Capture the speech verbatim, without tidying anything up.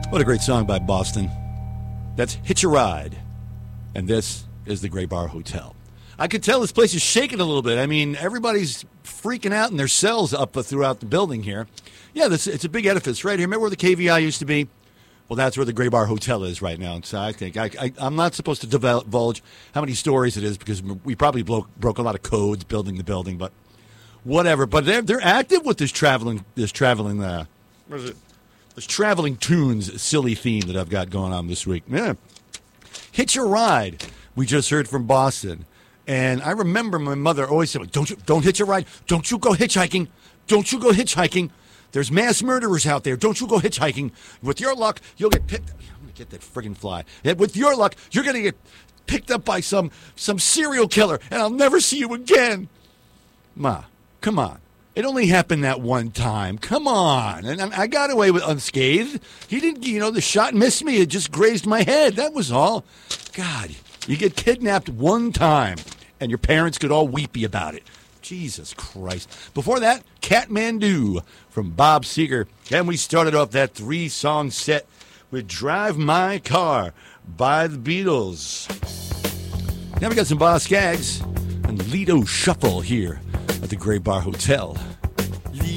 What a great song by Boston. That's Hitch a Ride. And this is the Gray Bar Hotel. I could tell this place is shaking a little bit. I mean, everybody's freaking out in their cells up throughout the building here. Yeah, this, it's a big edifice right here. Remember where the K V I used to be? Well, that's where the Gray Bar Hotel is right now. So I think I, I, I'm not supposed to divulge how many stories it is because we probably broke, broke a lot of codes building the building, but whatever. But they're they're active with this traveling this traveling uh, what is it? This traveling tunes silly theme that I've got going on this week. Yeah, Hitch a Ride. We just heard from Boston. And I remember my mother always said, don't you, don't hitch a ride. Don't you go hitchhiking. Don't you go hitchhiking. There's mass murderers out there. Don't you go hitchhiking. With your luck, you'll get picked up. I'm going to get that friggin' fly. And with your luck, you're going to get picked up by some, some serial killer, and I'll never see you again. Ma, come on. It only happened that one time. Come on. And I got away with unscathed. He didn't, you know, the shot missed me. It just grazed my head. That was all. God, you get kidnapped one time. And your parents could all weepy about it. Jesus Christ. Before that, Kathmandu from Bob Seger. And we started off that three-song set with Drive My Car by the Beatles. Now we got some Boss Skaggs and Lido Shuffle here at the Gray Bar Hotel.